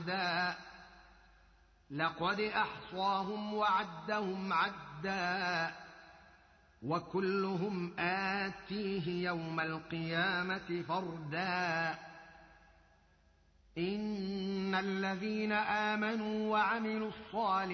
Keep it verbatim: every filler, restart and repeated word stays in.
لقد أحصاهم وعدهم عدا وكلهم آتيه يوم القيامة فردا إن الذين آمنوا وعملوا الصالحات